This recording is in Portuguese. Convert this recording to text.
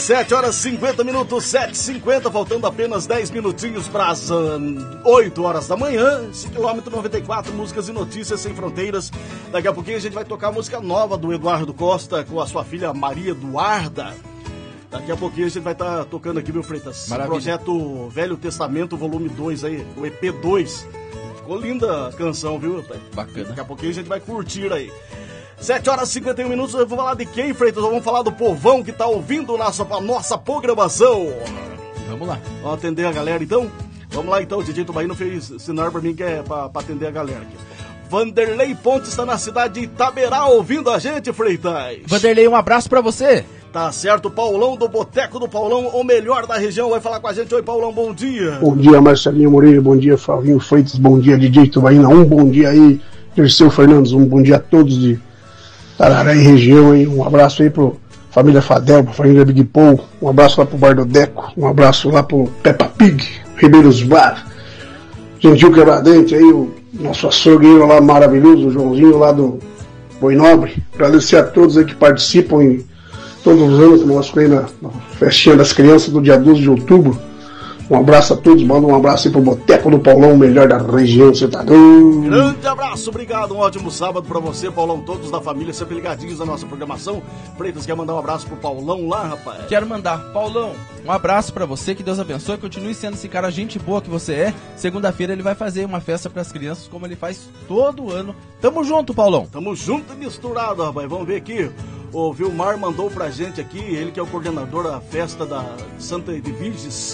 7h50, 7h50, faltando apenas 10 minutinhos para as 8 horas da manhã. Esse quilômetro 94, músicas e notícias sem fronteiras. Daqui a pouquinho a gente vai tocar a música nova do Eduardo Costa com a sua filha Maria Eduarda. Daqui a pouquinho a gente vai estar tocando aqui, viu, Freitas? Maravilha. Projeto Velho Testamento, volume 2 aí, o EP 2. Ficou linda a canção, viu? Bacana. Daqui a pouquinho a gente vai curtir aí. 7h51, eu vou falar de quem, Freitas? Vamos falar do povão que tá ouvindo a nossa programação. Vamos lá. Vamos atender a galera, então? Vamos lá, então. O DJ Tubaíno fez sinal pra mim que é pra atender a galera aqui. Vanderlei Pontes está na cidade de Itaberá ouvindo a gente, Freitas. Vanderlei, um abraço pra você. Tá certo, Paulão do Boteco do Paulão, o melhor da região, vai falar com a gente. Oi, Paulão, bom dia. Bom dia, Marcelinho Moreira, bom dia, Flavinho Freitas, bom dia, DJ Tubaína, um bom dia aí, Dirceu Fernandes, um bom dia a todos de Tarará e região aí, um abraço aí pro família Fadel, pra família Big Paul, um abraço lá pro Bar do Deco, um abraço lá pro Peppa Pig, Ribeiros Bar, Gentil Quebradente aí, o nosso açougueiro lá maravilhoso, o Joãozinho lá do Boi Nobre, agradecer a todos aí que participam em todos os anos conosco aí na festinha das crianças do dia 12 de outubro. Um abraço a todos, manda um abraço aí pro Boteco do Paulão, o melhor da região, você tá doido? Grande abraço, obrigado, um ótimo sábado pra você, Paulão, todos da família, sempre ligadinhos na nossa programação. Freitas, quer mandar um abraço pro Paulão lá, rapaz? Quero mandar, Paulão, um abraço pra você, que Deus abençoe, continue sendo esse cara gente boa que você é. Segunda-feira ele vai fazer uma festa pras crianças, como ele faz todo ano. Tamo junto, Paulão. Tamo junto e misturado, rapaz, vamos ver aqui. O Vilmar mandou pra gente aqui, ele que é o coordenador da festa da Santa Edviges,